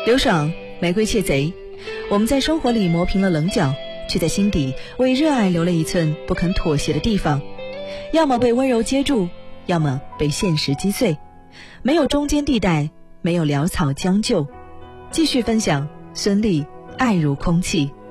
刘爽，玫瑰窃贼。我们在生活里磨平了棱角，却在心底为热爱留了一寸不肯妥协的地方，要么被温柔接住，要么被现实击碎，没有中间地带，没有潦草将就。继续分享孙俪，爱如空气。